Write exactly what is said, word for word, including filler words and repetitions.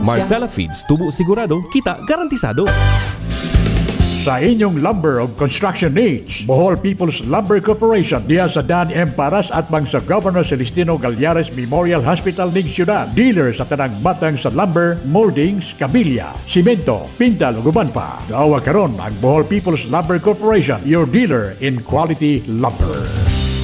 Marcella Feeds, tubo sigurado, kita garantisado. Sa inyong lumber of construction needs, Bohol People's Lumber Corporation diya sa Dan M. Paras at bang sa Governor Celestino Gallares Memorial Hospital ning Syudad. Dealer sa tanang batang sa lumber, moldings, kabilya, simento, pintal ug uban pa. Daawa karon ang Bohol People's Lumber Corporation, your dealer in quality lumber.